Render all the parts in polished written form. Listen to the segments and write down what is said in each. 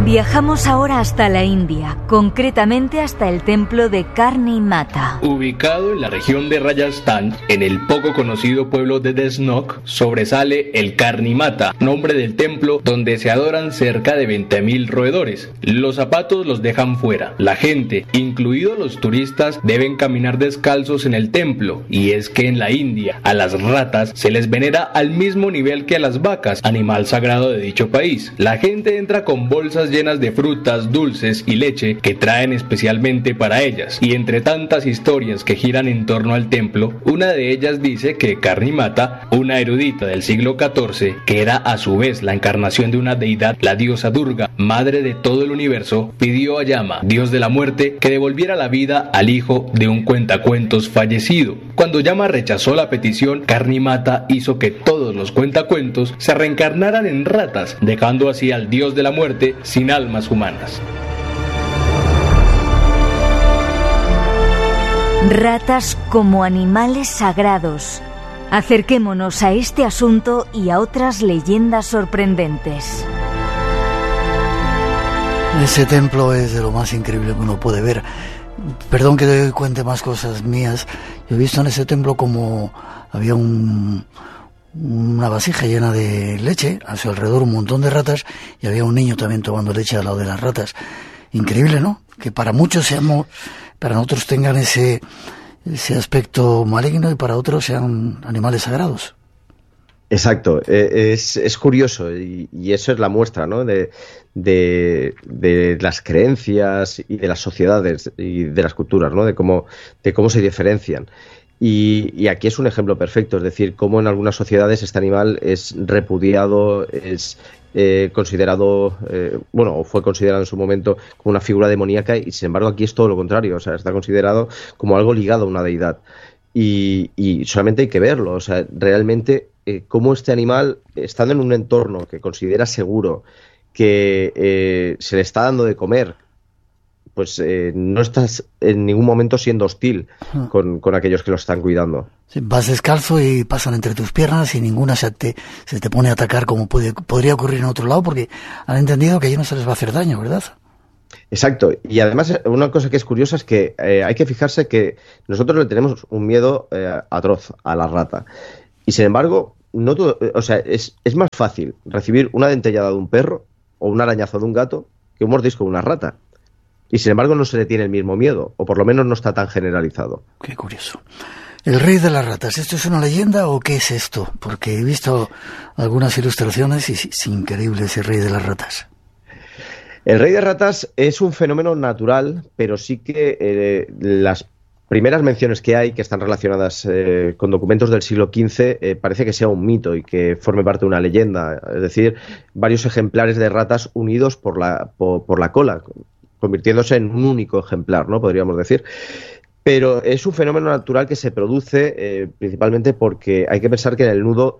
Viajamos ahora hasta la India, concretamente hasta el templo de Karni Mata. Ubicado en la región de Rajasthan, en el poco conocido pueblo de Desnok, sobresale el Karni Mata, nombre del templo donde se adoran cerca de 20.000 roedores. Los zapatos los dejan fuera. La gente, incluidos los turistas, deben caminar descalzos en el templo, y es que en la India a las ratas se les venera al mismo nivel que a las vacas, animal sagrado de dicho país. La gente entra con bolsas llenas de frutas, dulces y leche que traen especialmente para ellas, y entre tantas historias que giran en torno al templo, una de ellas dice que Karni Mata, una erudita del siglo XIV, que era a su vez la encarnación de una deidad, la diosa Durga, madre de todo el universo, pidió a Yama, dios de la muerte, que devolviera la vida al hijo de un cuentacuentos fallecido. Cuando Yama rechazó la petición, Karni Mata hizo que todos los cuentacuentos se reencarnaran en ratas, dejando así al dios de la muerte sin almas humanas. Ratas como animales sagrados. Acerquémonos a este asunto y a otras leyendas sorprendentes. Ese templo es de lo más increíble que uno puede ver. Perdón que te cuente más cosas mías. Yo he visto en ese templo como había una vasija llena de leche, a su alrededor un montón de ratas, y había un niño también tomando leche al lado de las ratas. Increíble, ¿no? Que para muchos para nosotros tengan ese aspecto maligno y para otros sean animales sagrados. Exacto, es curioso y eso es la muestra, ¿no? de las creencias y de las sociedades y de las culturas, ¿no? De cómo se diferencian. Y aquí es un ejemplo perfecto, es decir, cómo en algunas sociedades este animal es repudiado, es considerado, o fue considerado en su momento como una figura demoníaca, y sin embargo aquí es todo lo contrario, o sea, está considerado como algo ligado a una deidad. Y solamente hay que verlo, o sea, realmente cómo este animal, estando en un entorno que considera seguro, que se le está dando de comer, pues no estás en ningún momento siendo hostil con aquellos que lo están cuidando. Sí, vas descalzo y pasan entre tus piernas y ninguna se te pone a atacar como podría ocurrir en otro lado, porque han entendido que allí no se les va a hacer daño, ¿verdad? Exacto, y además una cosa que es curiosa es que hay que fijarse que nosotros le tenemos un miedo atroz a la rata, y sin embargo no todo, o sea, es más fácil recibir una dentellada de un perro o un arañazo de un gato que un mordisco de una rata. Y sin embargo no se le tiene el mismo miedo, o por lo menos no está tan generalizado. Qué curioso. El rey de las ratas, ¿esto es una leyenda o qué es esto? Porque he visto algunas ilustraciones y es increíble ese rey de las ratas. El rey de ratas es un fenómeno natural, pero sí que las primeras menciones que hay, que están relacionadas con documentos del siglo XV, parece que sea un mito y que forme parte de una leyenda. Es decir, varios ejemplares de ratas unidos por la cola, convirtiéndose en un único ejemplar, ¿no? Podríamos decir. Pero es un fenómeno natural que se produce principalmente porque hay que pensar que en el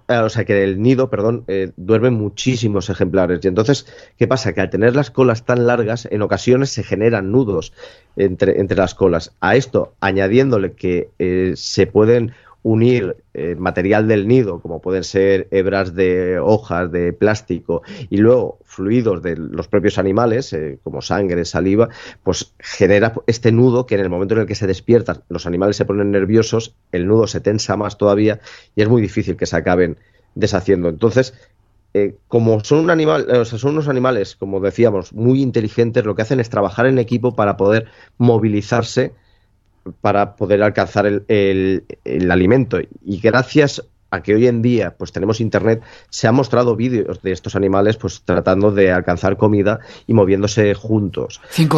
nido, duermen muchísimos ejemplares. Y entonces, ¿qué pasa? Que al tener las colas tan largas, en ocasiones se generan nudos entre las colas. A esto, añadiéndole que se pueden unir material del nido, como pueden ser hebras de hojas, de plástico, y luego fluidos de los propios animales, como sangre, saliva, pues genera este nudo que en el momento en el que se despiertan, los animales se ponen nerviosos, el nudo se tensa más todavía y es muy difícil que se acaben deshaciendo. Entonces, como son unos animales, como decíamos, muy inteligentes, lo que hacen es trabajar en equipo para poder movilizarse, para poder alcanzar el alimento. Y gracias a que hoy en día pues tenemos internet, se han mostrado vídeos de estos animales pues tratando de alcanzar comida y moviéndose juntos. 5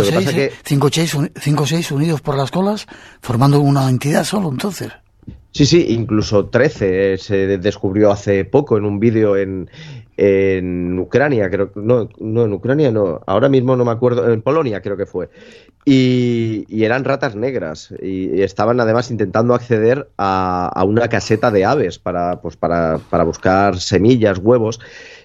o 6 unidos por las colas, formando una entidad solo, entonces. Sí, incluso 13 se descubrió hace poco en un vídeo en Ucrania, creo. No, en Ucrania no, ahora mismo no me acuerdo, en Polonia creo que fue. Y eran ratas negras y estaban además intentando acceder a una caseta de aves para buscar semillas, huevos.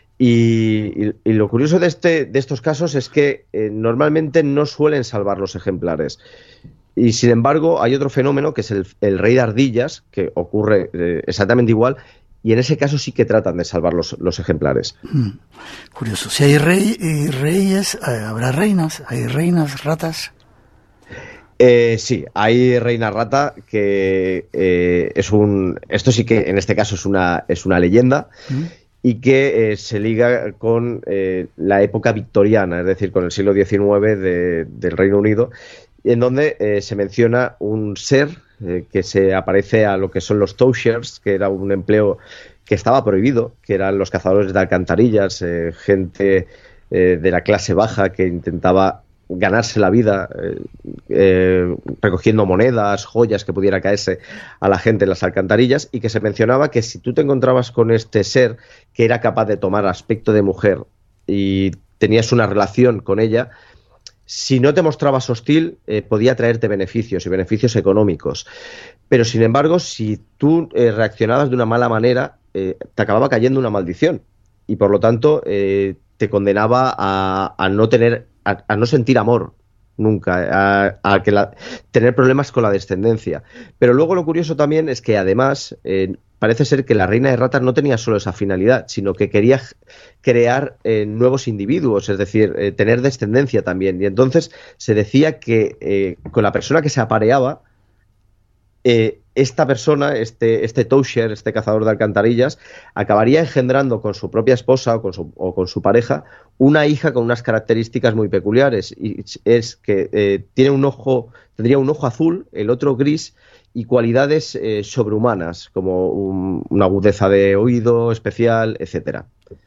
Y lo curioso de estos casos es que normalmente no suelen salvar los ejemplares. Y sin embargo hay otro fenómeno que es el rey de ardillas, que ocurre exactamente igual, y en ese caso sí que tratan de salvar los ejemplares. Curioso. Si hay reyes, habrá reinas, hay reinas, ratas. Sí, hay reina rata que esto sí que en este caso es una leyenda y que se liga con la época victoriana, es decir, con el siglo XIX del Reino Unido, en donde se menciona un ser que se aparece a lo que son los towshares, que era un empleo que estaba prohibido, que eran los cazadores de alcantarillas, gente de la clase baja que intentaba ganarse la vida recogiendo monedas, joyas que pudiera caerse a la gente en las alcantarillas, y que se mencionaba que si tú te encontrabas con este ser que era capaz de tomar aspecto de mujer y tenías una relación con ella, si no te mostrabas hostil, podía traerte beneficios y beneficios económicos. Pero, sin embargo, si tú reaccionabas de una mala manera, te acababa cayendo una maldición. Y, por lo tanto, te condenaba a no sentir amor nunca, tener problemas con la descendencia. Pero luego lo curioso también es que, además, parece ser que la reina de ratas no tenía solo esa finalidad, sino que quería crear nuevos individuos, es decir, tener descendencia también. Y entonces se decía que con la persona que se apareaba, esta persona, este towshare, este cazador de alcantarillas, acabaría engendrando con su propia esposa o con su pareja una hija con unas características muy peculiares, y es que tendría un ojo azul, el otro gris, y cualidades sobrehumanas, como una agudeza de oído especial, etcétera.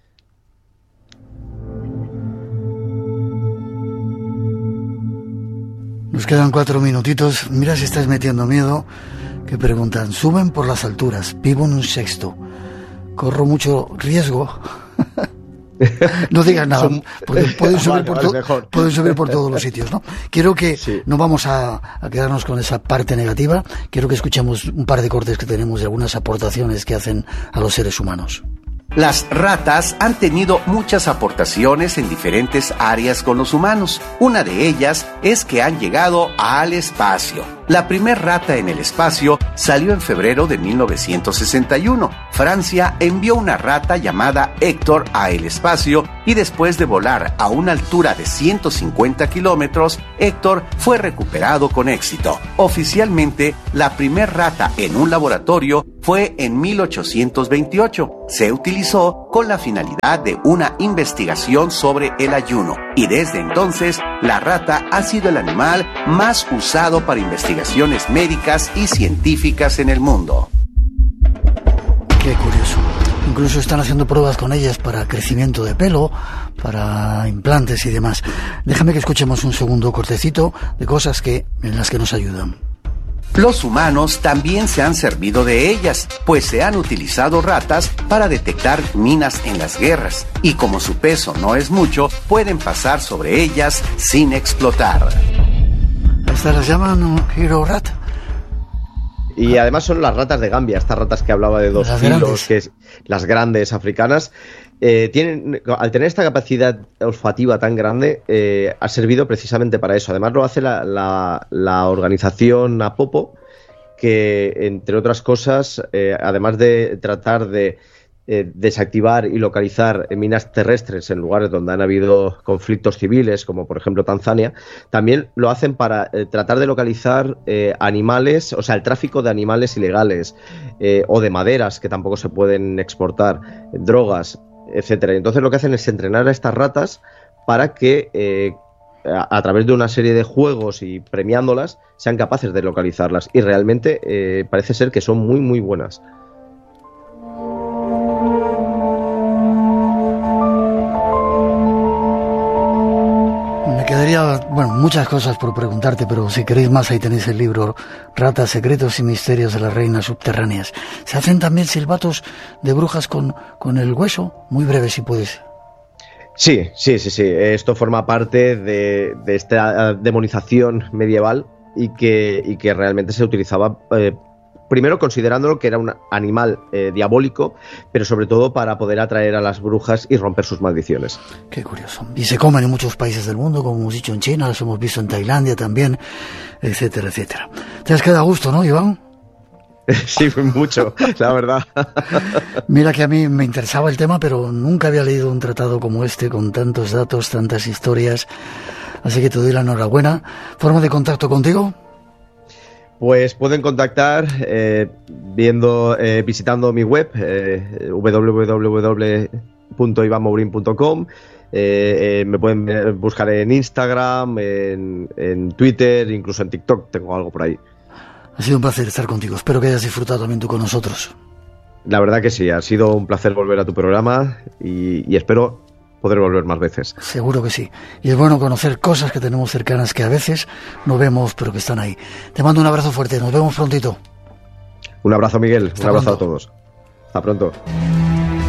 Nos quedan 4 minutitos. Mira si estás metiendo miedo. Que preguntan: suben por las alturas, vivo en un sexto, corro mucho riesgo. No digas nada, porque pueden subir por todos los sitios, ¿no? Quiero que no vamos a quedarnos con esa parte negativa. Quiero que escuchemos un par de cortes que tenemos de algunas aportaciones que hacen a los seres humanos. Las ratas han tenido muchas aportaciones en diferentes áreas con los humanos. Una de ellas es que han llegado al espacio. La primer rata en el espacio salió en febrero de 1961. Francia envió una rata llamada Héctor a el espacio, y después de volar a una altura de 150 kilómetros, Héctor fue recuperado con éxito. Oficialmente, la primer rata en un laboratorio fue en 1828. Se utilizó con la finalidad de una investigación sobre el ayuno, y desde entonces la rata ha sido el animal más usado para investigaciones médicas y científicas en el mundo. Qué curioso. Incluso están haciendo pruebas con ellas para crecimiento de pelo, para implantes y demás. Déjame que escuchemos un segundo cortecito de cosas en las que nos ayudan. Los humanos también se han servido de ellas, pues se han utilizado ratas para detectar minas en las guerras, y como su peso no es mucho, pueden pasar sobre ellas sin explotar. Estas las llaman Hero Rat. Y además son las ratas de Gambia, estas ratas que hablaba de 2 kilos, que es las grandes africanas. Al tener esta capacidad olfativa tan grande, ha servido precisamente para eso. Además lo hace la organización Apopo, que entre otras cosas, además de tratar de desactivar y localizar minas terrestres en lugares donde han habido conflictos civiles, como por ejemplo Tanzania, también lo hacen para tratar de localizar animales, o sea, el tráfico de animales ilegales, o de maderas que tampoco se pueden exportar, drogas, etcétera. Entonces lo que hacen es entrenar a estas ratas para que a través de una serie de juegos y premiándolas sean capaces de localizarlas, y realmente parece ser que son muy muy buenas. Me quedaría, muchas cosas por preguntarte, pero si queréis más, ahí tenéis el libro Ratas, secretos y misterios de las reinas subterráneas. ¿Se hacen también silbatos de brujas con el hueso? Muy breve, si puedes. Sí. Esto forma parte de esta demonización medieval y que realmente se utilizaba, primero considerándolo que era un animal diabólico, pero sobre todo para poder atraer a las brujas y romper sus maldiciones. Qué curioso. Y se comen en muchos países del mundo, como hemos dicho en China, los hemos visto en Tailandia también, etcétera, etcétera. Te has quedado a gusto, ¿no, Iván? Sí, mucho, la verdad. Mira que a mí me interesaba el tema, pero nunca había leído un tratado como este, con tantos datos, tantas historias. Así que te doy la enhorabuena. ¿Forma de contacto contigo? Pues pueden contactar visitando mi web, www.ivanmourin.com. Me pueden buscar en Instagram, en Twitter, incluso en TikTok, tengo algo por ahí. Ha sido un placer estar contigo. Espero que hayas disfrutado también tú con nosotros. La verdad que sí, ha sido un placer volver a tu programa y espero poder volver más veces. Seguro que sí. Y es bueno conocer cosas que tenemos cercanas que a veces no vemos, pero que están ahí. Te mando un abrazo fuerte. Nos vemos prontito. Un abrazo, Miguel. Hasta un abrazo pronto. a todos. Hasta pronto.